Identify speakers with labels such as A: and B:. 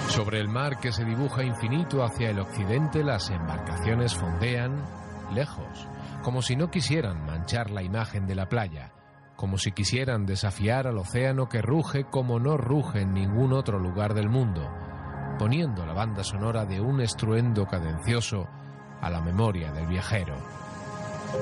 A: Sobre el mar que se dibuja infinito hacia el occidente, las embarcaciones fondean lejos, como si no quisieran manchar la imagen de la playa, como si quisieran desafiar al océano que ruge como no ruge en ningún otro lugar del mundo, poniendo la banda sonora de un estruendo cadencioso a la memoria del viajero.